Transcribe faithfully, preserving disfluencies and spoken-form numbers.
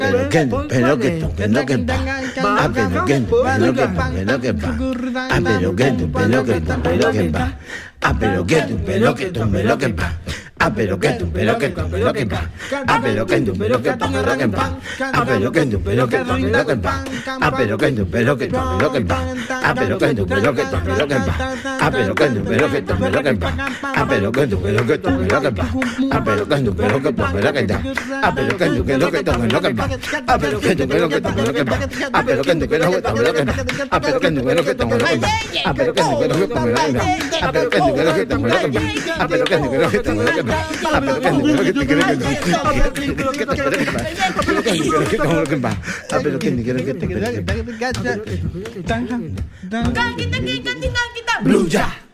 pero que pero que pero que pa, ah pero que pero que pero que pa, ah pero que pero que pero que pa, ah pero que pero que pero que pa. Ah, pero que tú, pero que tú, pero que pa. Ah, pero que tú, pero que tú, pero que pa. Ah, pero que tú, pero que tú, pero que pa. Ah, pero que tú, pero que tú, pero que pa. Ah, pero que tú, pero que tú, pero que pa. Ah, pero que tú, pero que tú, pero que pa. Ah, pero que tú, pero que tú, pero que pa. Ah, pero que tú, pero que tú, pero que pa. Ah, pero que tú, pero que tú, pero que pa. Ah, pero que tú, pero que tú, pero que pa. Ah, pero que tú, pero que tú, pero que pa. Ah, pero que tú, pero que tú, pero que pa. Ah, pero que tú, pero que tú, pero que pa. Ah, pero que tú, pero que tú, pero que pa. Ah, pero que tú, pero que tú, pero que pa. Ah, pero que no, que te quiero que no. Que te quiero que va. Pero que no que no que va. Ah, pero que ni quiero que te quiero que va. Blue ya.